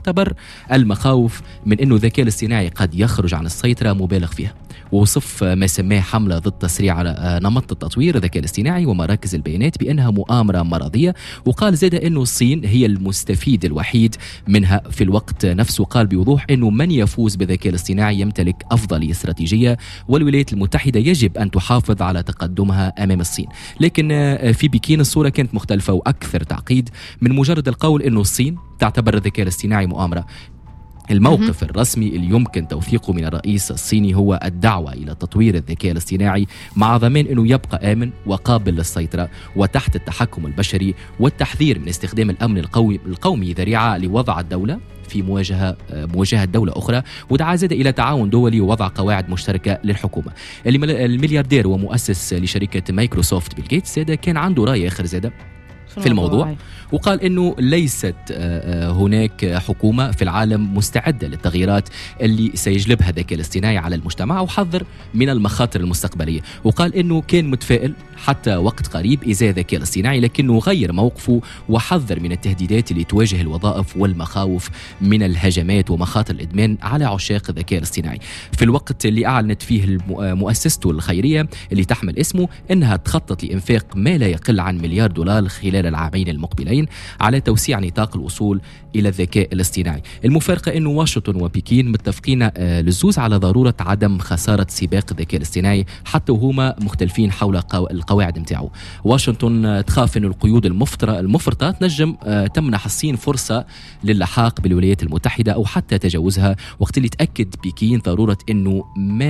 تعتبر المخاوف من أنه الذكاء الاصطناعي قد يخرج عن السيطرة مبالغ فيها، ووصف ما سماه حملة ضد تسريع على نمط التطوير الذكاء الاصطناعي ومراكز البيانات بأنها مؤامرة مرضية. وقال زاد أنه الصين هي المستفيد الوحيد منها في الوقت نفسه. قال بوضوح أنه من يفوز بالذكاء الاصطناعي يمتلك أفضلية استراتيجية، والولايات المتحدة يجب أن تحافظ على تقدمها أمام الصين. لكن في بكين الصورة كانت مختلفة وأكثر تعقيد من مجرد القول أنه الصين تعتبر الذكاء الاصطناعي مؤامرة. الموقف الرسمي اللي يمكن توثيقه من الرئيس الصيني هو الدعوة إلى تطوير الذكاء الاصطناعي مع ضمان أنه يبقى آمن وقابل للسيطرة وتحت التحكم البشري، والتحذير من استخدام الأمن القومي ذريعة لوضع الدولة في مواجهة دولة أخرى. ودعا زاد إلى تعاون دولي ووضع قواعد مشتركة للحكومة. الملياردير ومؤسس لشركة مايكروسوفت بيل جيتس زاد كان عنده رأي آخر زاد في الموضوع، وقال أنه ليست هناك حكومة في العالم مستعدة للتغييرات اللي سيجلبها الذكاء الاصطناعي على المجتمع، وحذر من المخاطر المستقبلية. وقال أنه كان متفائل حتى وقت قريب إزاء الذكاء الاصطناعي، لكنه غير موقفه وحذر من التهديدات اللي تواجه الوظائف والمخاوف من الهجمات ومخاطر الإدمان على عشاق الذكاء الاصطناعي. في الوقت اللي أعلنت فيه مؤسسته الخيرية اللي تحمل اسمه أنها تخطط لإنفاق ما لا يقل عن $1 مليار خلال العامين المقبلين على توسيع نطاق الوصول إلى الذكاء الاصطناعي. المفارقة أنه واشنطن وبكين متفقين للزوز على ضرورة عدم خسارة سباق الذكاء الاصطناعي حتى وهما مختلفين حول القواعد متاعه. واشنطن تخاف أن القيود المفرطة تنجم تمنح الصين فرصة للحاق بالولايات المتحدة أو حتى تجاوزها، وقت اللي تأكد بكين ضرورة أنه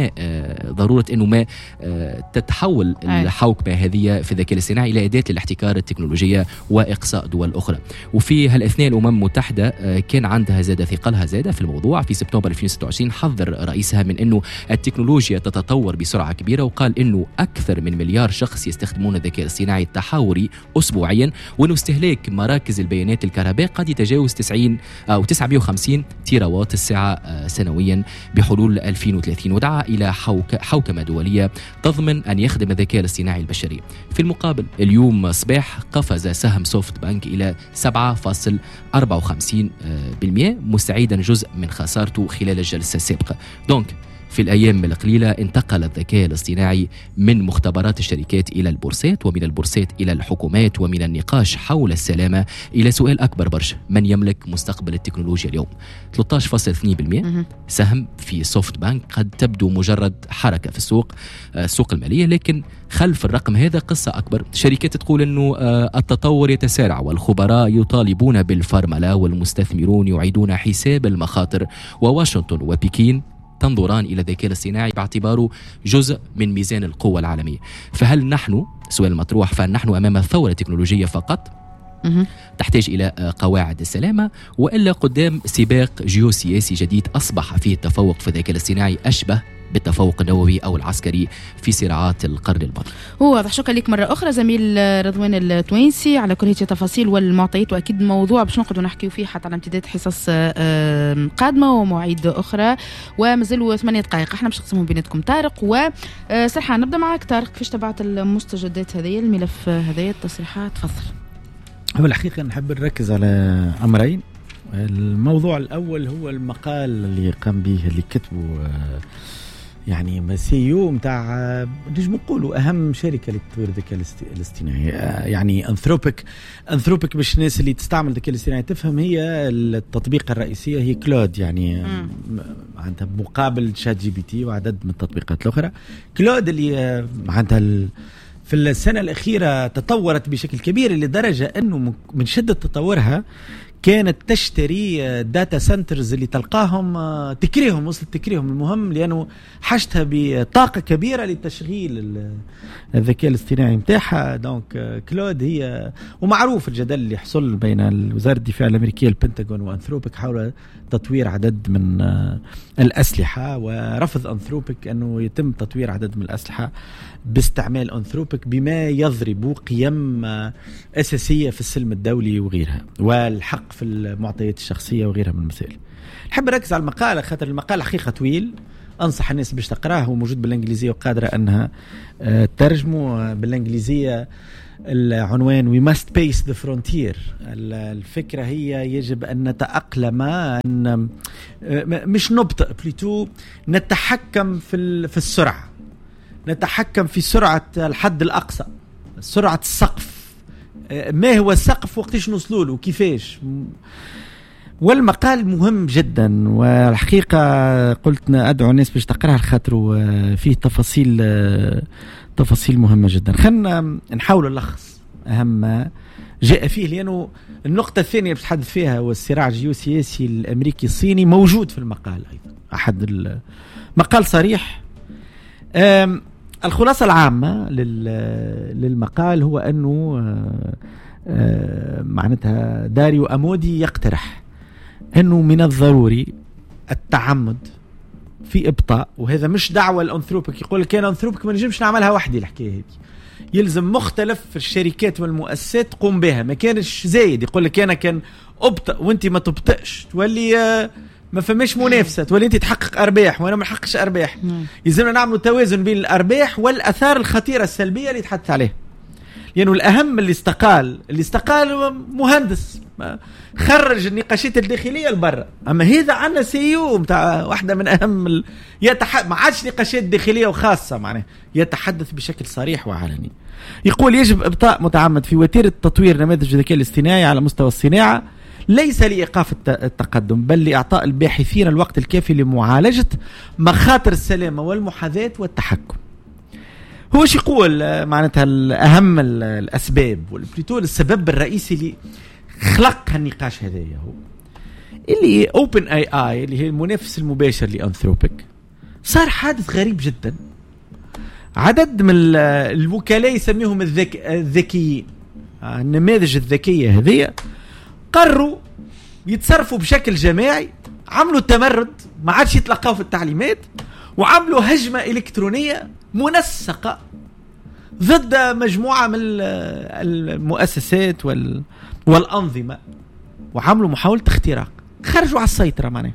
ما تتحول الحوكمة هذه في الذكاء الاصطناعي إلى أداة للاحتكار التكنولوجية وإقصاء دول أخرى. وفي هالأثناء الأمم المتحدة كان عندها ثقلها في الموضوع. في سبتمبر 2026 حذر رئيسها من أنه التكنولوجيا تتطور بسرعة كبيرة، وقال أنه أكثر من 1 مليار شخص يستخدمون الذكاء الاصطناعي التحاوري أسبوعيا، وأنه استهلاك مراكز البيانات الكهرباء قد يتجاوز 90 أو 950 تيراوات الساعة سنويا بحلول 2030. ودعا إلى حوكمة دولية تضمن أن يخدم الذكاء الاصطناعي البشري. في المقابل اليوم صباح قفز سهم سوفت بانك إلى 7.54%، مستعيدا جزء من خسارته خلال الجلسة السابقة. دونك في الأيام القليلة انتقل الذكاء الاصطناعي من مختبرات الشركات إلى البورصات، ومن البورصات إلى الحكومات، ومن النقاش حول السلامة إلى سؤال أكبر برشا: من يملك مستقبل التكنولوجيا اليوم؟ 13.2% سهم في سوفت بانك قد تبدو مجرد حركة في السوق المالية، لكن خلف الرقم هذا قصة أكبر. شركات تقول أنه التطور يتسارع، والخبراء يطالبون بالفرملة، والمستثمرون يعيدون حساب المخاطر، وواشنطن وبكين تنظران إلى الذكاء الاصطناعي باعتباره جزء من ميزان القوة العالمية. فهل نحن، سؤال مطروح، فهل نحن أمام ثورة تكنولوجية فقط تحتاج إلى قواعد السلامة، وإلا قدام سباق جيوسياسي جديد أصبح فيه التفوق في الذكاء الاصطناعي أشبه بالتفوق النووي أو العسكري في صراعات القرن الماضي؟ هو واضح. شكرا لك مرة أخرى زميل رضوان التوينسي على كل هذه التفاصيل والمعطيات، وأكيد موضوع باش نقعدوا نحكيو فيه حتى على امتداد حصص قادمة ومواعيد أخرى. ومازالوا 8 دقائق احنا باش نقسمهم بيناتكم. طارق وسرحان، نبدأ معك طارق. كيفاش تبعت المستجدات هذه، الملف هذه، التصريحات؟ تفضل. هو الحقيقة نحب نركز على أمرين. الموضوع الأول هو المقال اللي قام به، اللي كتبه يعني سيو متاع نجم نقولوا أهم شركة لتطوير الذكاء الاصطناعي، يعني أنثروبيك باش الناس اللي تستعمل الذكاء الاصطناعي تفهم. هي التطبيق الرئيسية هي كلود، يعني عندها مقابل شات جي بي تي وعدد من التطبيقات الأخرى. كلود اللي عندها في السنة الأخيرة تطورت بشكل كبير لدرجة أنه من شدة تطورها كانت تشتري داتا سنترز اللي تلقاهم وصلت تكريهم. المهم لأنه حشتها بطاقة كبيرة لتشغيل الذكاء الاصطناعي متاعها. دونك كلود هي، ومعروف الجدل اللي حصل بين وزارة الدفاع الأمريكية البنتاغون وأنثروبيك حول تطوير عدد من الأسلحة، ورفض أنثروبيك أنه يتم تطوير عدد من الأسلحة باستعمال أنثروبيك بما يضرب قيم أساسية في السلم الدولي وغيرها، والحق في المعطيات الشخصية وغيرها من المسائل. نحب نركز على المقالة خاطر المقال حقيقة طويل. أنصح الناس باش تقراه، هو موجود بالإنجليزية وقادرة أنها ترجمه بالإنجليزية. العنوان We must pace the frontier. الفكرة هي يجب أن نتأقلم، أن مش نبطئ، بليتو نتحكم في السرعة، نتحكم في سرعة الحد الأقصى، سرعة السقف. ما هو السقف وقتاش نوصلوا له وكيفاش. والمقال مهم جدا، والحقيقة قلت أدعو الناس باش تقرأها الخاطر فيه تفاصيل مهمة جدا. خلنا نحاول نلخص أهم ما جاء فيه، لأنه النقطة الثانية باش نتحدث فيها هو الصراع الجيوسياسي الأمريكي الصيني موجود في المقال أيضا. أحد المقال صريح. الخلاصة العامة للمقال هو أنه معناتها داريو أمودي يقترح أنه من الضروري التعمد في إبطاء، وهذا مش دعوة الأنثروبيك. يقول كان أنثروبيك ما نجمش نعملها وحدي، الحكاية هذه يلزم مختلف الشركات والمؤسسات تقوم بها، ما كانش زايد. يقول لك أنا كان أبطأ وانت ما تبطئش، تولي ما فماش منافسة، تولي انت تحقق أرباح وأنا ما نحققش أرباح. يلزمنا نعمل توازن بين الأرباح والأثار الخطيرة السلبية اللي تحدث عليها. لأنه يعني الأهم اللي استقال مهندس خرج النقاشات الداخلية لبرا. أما هذا عنا سيو متاع واحدة من أهم ما عادش نقاشات داخلية وخاصة، معناه يتحدث بشكل صريح وعلني. يقول يجب إبطاء متعمد في وتيرة تطوير نماذج الذكاء الاصطناعي على مستوى الصناعة، ليس لإيقاف التقدم بل لإعطاء الباحثين الوقت الكافي لمعالجة مخاطر السلامة والمحاذاة والتحكم. هو شو يقول معناتها الأهم الأسباب والبليتول السبب الرئيسي اللي خلق هالنقاش هذا هو اللي Open AI اللي هي المنافس المباشر لأنثروبيك. صار حادث غريب جدا. عدد من الوكلاء يسميهم الذكيين، النماذج الذكية هذه قرروا يتصرفوا بشكل جماعي، عملوا تمرد، ما عادش يتلقاوا في التعليمات، وعملوا هجمة إلكترونية منسقة ضد مجموعة من المؤسسات والأنظمة، وعملوا محاولة اختراق، خرجوا على السيطرة معناه.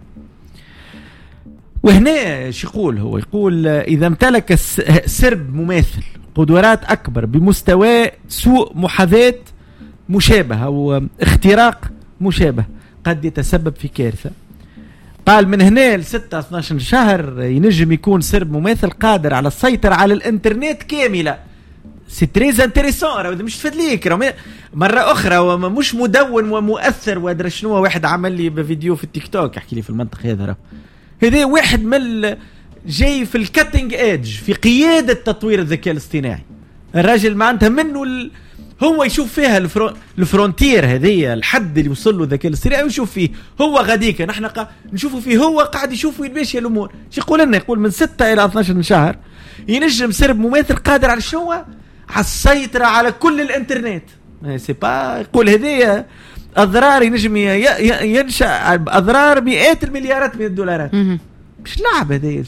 وهنا شو يقول؟ هو يقول إذا امتلك سرب مماثل قدرات أكبر بمستوى سوء محاذاة مشابهة أو اختراق مشابه قد يتسبب في كارثة. قال من هنا لستة 12 شهر ينجم يكون سرب مماثل قادر على السيطرة على الانترنت كاملة. سي تريز انتريسون، مش فدليك مرة أخرى ومش مدون ومؤثر وادري شنو. واحد عمل لي بفيديو في التيك توك يحكي لي في المنطق هذا واحد من جاي في الكاتنج ايدج في قيادة تطوير الذكاء الاصطناعي. الراجل معناتها منه هو يشوف فيها الفرونتير هذه، الحد اللي وصل له الذكاء الاصطناعي ويشوف فيه هو غاديك. نحن نشوفه فيه، هو قاعد يشوف وين ماشيه الامور. شو يقول لنا؟ يقول من 6 إلى 12 شهر ينجم سرب مماثل قادر على شنو؟ على السيطرة على كل الانترنت. سي با يقول هذه اضرار ينجم ينشأ اضرار مئات المليارات من الدولارات. مش لعب هذه.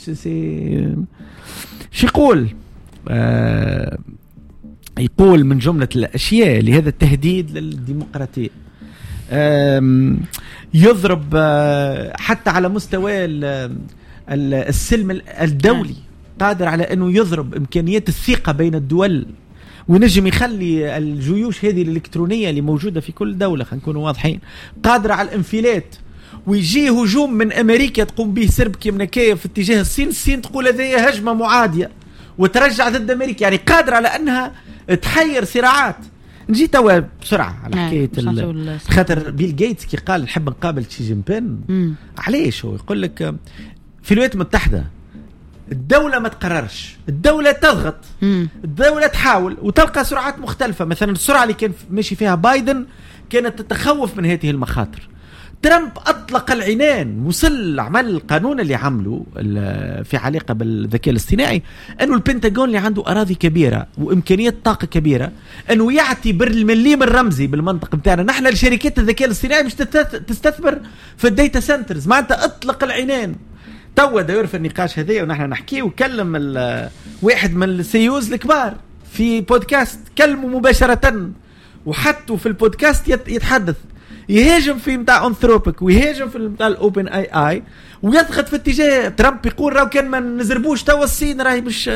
شو يقول؟ يقول من جملة الأشياء لهذا التهديد للديمقراطية يضرب حتى على مستوى السلم الدولي، قادر على أنه يضرب إمكانيات الثقة بين الدول، ونجم يخلي الجيوش هذه الإلكترونية اللي موجودة في كل دولة، خلينا نكون واضحين، قادر على الانفلات. ويجي هجوم من أمريكا تقوم به سرب كيمنكية في اتجاه الصين تقول هذه هجمة معادية وترجع ضد أمريكا. يعني قادرة على أنها تحير صراعات. نجي توا بسرعة على حكاية خاطر بيل جيتس كي قال نحب نقابل شي جين بين. علاش؟ هو يقول لك في الولايات المتحدة الدولة ما تقررش، الدولة تضغط، الدولة تحاول وتلقى سرعات مختلفة. مثلا السرعة اللي كان ماشي فيها بايدن كانت تتخوف من هذه المخاطر. ترامب أطلق العنان، وصل عمل القانون اللي عمله في علاقة بالذكاء الاصطناعي أنه البنتاغون اللي عنده أراضي كبيرة وإمكانيات طاقة كبيرة أنه يعتبر المليم الرمزي بالمنطق بتاعنا نحن لشركات الذكاء الاصطناعي مش تستثمر في الداتا سنترز. معناتها أطلق العنان. توا داير في النقاش هذا ونحن نحكيه، وكلم واحد من السيوز الكبار في بودكاست، كلمه مباشرة وحطوا في البودكاست يتحدث يهاجم في متاع أنثروبيك ويهاجم في متاع الأوبن AI ويضغط في اتجاه ترامب يقول راو كان ما نزربوش توا الصين راهي مش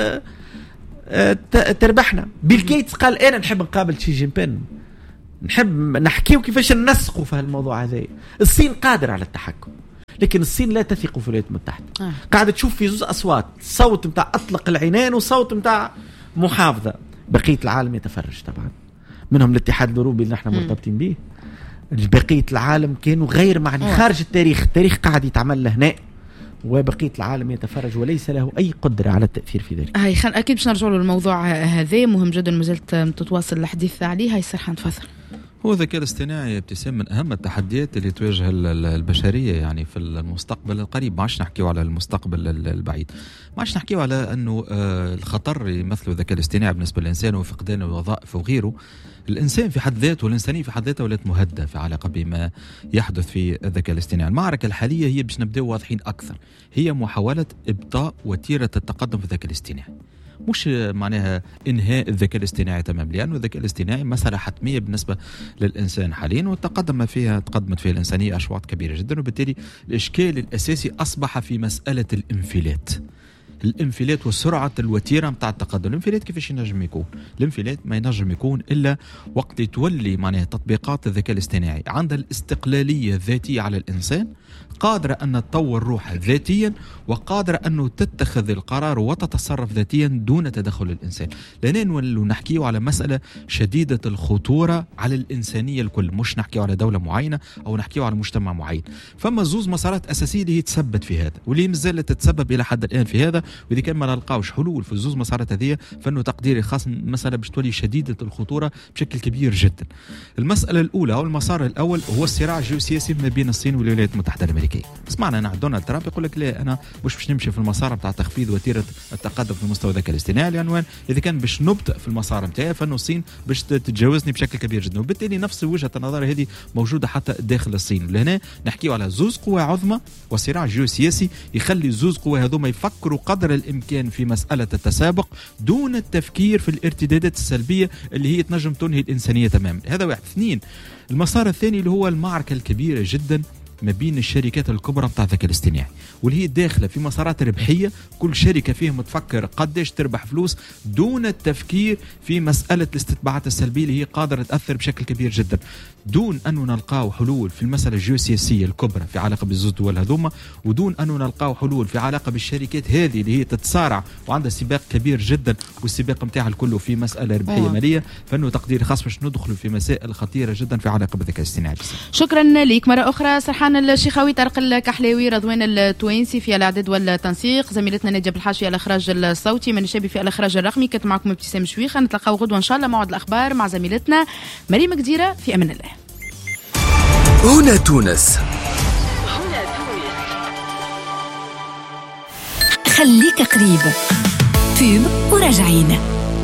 تربحنا. بيل جيتس قال أنا نحب نقابل شي جين بين، نحب نحكيو كيفاش ننسقوا في هالموضوع هذا. الصين قادر على التحكم، لكن الصين لا تثق في الولايات المتحدة. قاعدة تشوف في زوز أصوات، صوت متاع أطلق العنان وصوت متاع محافظة. بقية العالم يتفرج طبعا، منهم الاتحاد الأوروبي اللي نحن مرتبطين به. بقية العالم كانوا غير معني، خارج التاريخ قاعد يتعمل له هنا، وبقية العالم يتفرج وليس له أي قدرة على التأثير في ذلك. هاي أكيد باش نرجعوا للموضوع هذا مهم جدا، مازلت تتواصل الحديث عليه. هاي سرحان تفضل. هو الذكاء الاصطناعي ابتسام من أهم التحديات اللي تواجه البشرية يعني في المستقبل القريب. ما عادش نحكيو على المستقبل البعيد، ما عادش نحكيو على أنه الخطر يمثله الذكاء الاصطناعي بالنسبة للإنسان وفقدان الوظائف وغيره. الإنسان في حد ذاته والإنسانية في حد ذاتها ولات مهددة في علاقة بما يحدث في الذكاء الاصطناعي. المعركة الحالية هي باش نبدأ واضحين أكثر، هي محاولة إبطاء وتيرة التقدم في الذكاء الاصطناعي، مش معناها إنهاء الذكاء الاصطناعي تمام، لأنه الذكاء الاصطناعي مسألة حتمية بالنسبة للإنسان حاليا، وتقدمت فيها الإنسانية أشواط كبيرة جدا. وبالتالي الإشكال الأساسي أصبح في مسألة الانفلات وسرعة الوتيرة متاع التقدم. الانفلات كيفاش ينجم يكون؟ الانفلات ما ينجم يكون إلا وقت تولي معناها تطبيقات الذكاء الاصطناعي عندها الاستقلالية الذاتية على الإنسان، قادرة أن تطور روحها ذاتيا، وقادرة أنه تتخذ القرار وتتصرف ذاتيا دون تدخل الإنسان. لأننا نولو نحكيو على مسألة شديدة الخطورة على الإنسانية الكل، مش نحكيو على دولة معينة أو نحكيو على مجتمع معين. فما زوز مسارات أساسية اللي هي تثبت في هذا، واللي مازالت تتسبب إلى حد الآن في هذا. وإذا كان ما نلقاوش حلول في الزوز مسارات هذه، فإنه تقديري خاص مسألة باش تولي شديدة الخطورة بشكل كبير جدا. المسألة الأولى أو المسار الأول هو الصراع الجيوسياسي ما بين الصين والولايات المتحدة الأمريكية. سمعنا أنا دونالد ترامب يقول لك لا، أنا مش باش نمشي في المسار بتاع تخفيض وتيرة التقدم في مستوى الذكاء الاصطناعي، لأنه إذا كان باش نبدأ في المسار نتاعي فإنه الصين باش تتجاوزني بشكل كبير جدا. وبالتالي نفس وجهة النظر هذه موجودة حتى داخل الصين. لهنا نحكيو على زوز قوى عظمى وصراع جيوسياسي يخلي زوز قوى هذوما يفكروا قدر الإمكان في مسألة التسابق دون التفكير في الارتدادات السلبية اللي هي تنجم تنهي الإنسانية تماما. هذا واحد. اثنين، المسار الثاني اللي هو المعركة الكبيرة جدا ما بين الشركات الكبرى بتاع الذكاء الاصطناعي، واللي هي داخله في مسارات ربحيه، كل شركه فيهم تفكر قديش تربح فلوس دون التفكير في مساله الاستتباعات السلبيه اللي هي قادره تاثر بشكل كبير جدا، دون انه نلقاو حلول في المساله الجيوسياسيه الكبرى في علاقه بالزوز دول هذوما، ودون انه نلقاو حلول في علاقه بالشركات هذه اللي هي تتصارع وعندها سباق كبير جدا، والسباق نتاعها الكل في مساله ربحيه ماليه. فانه تقدير خاص باش ندخلوا في مسائل خطيره جدا في علاقه بالذكاء الاصطناعي. شكرا لك مره اخرى سرحان الشيخاوي، طارق الكحلاوي، رضوان التوينسي في الاعداد والتنسيق، زميلتنا نادية بالحاج في الاخراج الصوتي، من الشابي في الاخراج الرقمي. كنت معكم ابتسام شويخه، نتلاقاو غدوه ان شاء الله موعد الاخبار مع زميلتنا مريم قديره. في امان الله. هنا تونس. خليك قريب. فيلم وراجعين.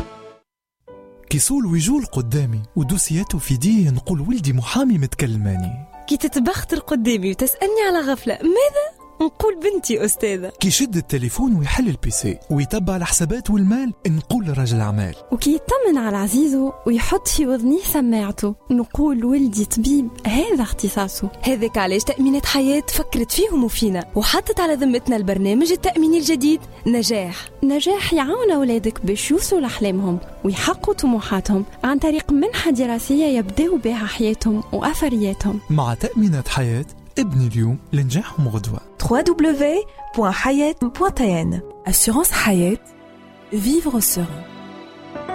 كيسول ويجول قدامي ودوسياته في يديه، نقول ولدي محامي متكلماني. كي تتبختر قدامي وتسألني على غفلة ماذا؟ نقول بنتي أستاذة. كي يشد التليفون ويحل البيسي ويتبع الحسابات والمال، نقول رجل أعمال. وكي يطمن على عزيزه ويحط في وذنيه سماعته، نقول ولدي طبيب هذا اختصاصه. هذاك علاش تأمينات حياة فكرت فيهم وفينا وحطت على ذمتنا البرنامج التأميني الجديد نجاح يعاون أولادك باش يوصلوا لأحلامهم ويحققوا طموحاتهم عن طريق منحة دراسية يبدأوا بها حياتهم وأثرياتهم. مع تأمينات حياة ابني اليوم لنجاحهم غدوة. www.hayat.tn. Assurance Hayat. Vivre serein.